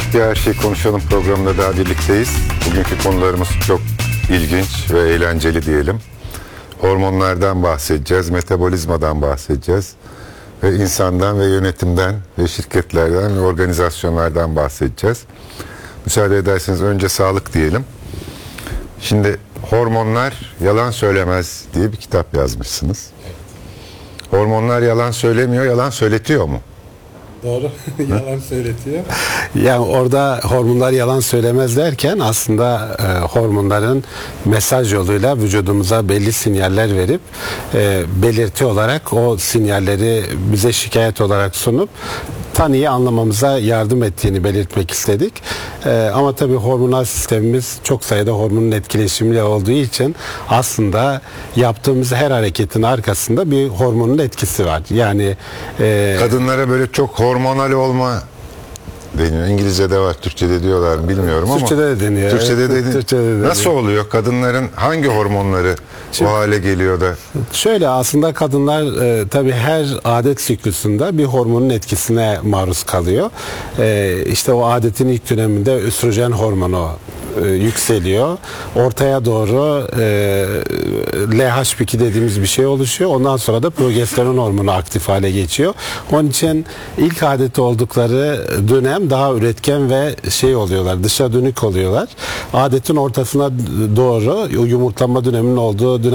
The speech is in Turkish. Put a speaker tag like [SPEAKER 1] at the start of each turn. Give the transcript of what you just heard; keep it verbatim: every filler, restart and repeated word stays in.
[SPEAKER 1] Çiftliğe Her Şeyi Konuşalım programında daha birlikteyiz. Bugünkü konularımız çok ilginç ve eğlenceli diyelim. Hormonlardan bahsedeceğiz, metabolizmadan bahsedeceğiz. Ve insandan ve yönetimden ve şirketlerden ve organizasyonlardan bahsedeceğiz. Müsaade ederseniz önce sağlık diyelim. Şimdi Hormonlar Yalan Söylemez diye bir kitap yazmışsınız. Hormonlar yalan söylemiyor, yalan söyletiyor mu?
[SPEAKER 2] Doğru. Yalan söyletiyor.
[SPEAKER 3] Yani orada hormonlar yalan söylemez derken aslında e, hormonların mesaj yoluyla vücudumuza belli sinyaller verip e, belirti olarak o sinyalleri bize şikayet olarak sunup tanıyı anlamamıza yardım ettiğini belirtmek istedik. E, ama tabii hormonal sistemimiz çok sayıda hormonun etkileşimiyle olduğu için aslında yaptığımız her hareketin arkasında bir hormonun etkisi var. Yani e,
[SPEAKER 1] kadınlara böyle çok hormonal olma deniyor. İngilizce'de var, Türkçe'de diyorlar mı bilmiyorum ama.
[SPEAKER 3] Türkçe'de de deniyor.
[SPEAKER 1] Türkçe'de
[SPEAKER 3] evet,
[SPEAKER 1] de,
[SPEAKER 3] Türkçe'de de deniyor.
[SPEAKER 1] Nasıl oluyor? Kadınların hangi hormonları
[SPEAKER 3] Şimdi,
[SPEAKER 1] o hale geliyor da?
[SPEAKER 3] Şöyle aslında kadınlar e, tabii her adet siklusunda bir hormonun etkisine maruz kalıyor. E, işte o adetin ilk döneminde östrojen hormonu e, yükseliyor. Ortaya doğru e, L H iki dediğimiz bir şey oluşuyor. Ondan sonra da progesteron hormonu aktif hale geçiyor. Onun için ilk adeti oldukları dönem daha üretken ve şey oluyorlar, dışa dönük oluyorlar. Adetin ortasına doğru yumurtlama döneminin olduğu dönem